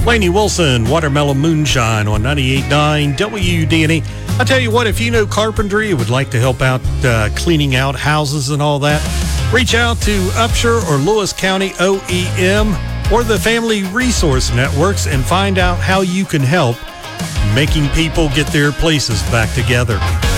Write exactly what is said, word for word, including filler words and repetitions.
Lainey Wilson, Watermelon Moonshine on ninety-eight point nine W D N E. I tell you what, if you know carpentry and would like to help out uh, cleaning out houses and all that, reach out to Upshur or Lewis County O E M or the Family Resource Networks and find out how you can help making people get their places back together.